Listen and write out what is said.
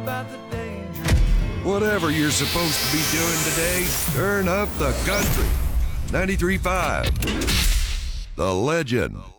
about the danger. Whatever you're supposed to be doing today, turn up the country. 93.5. The Legend.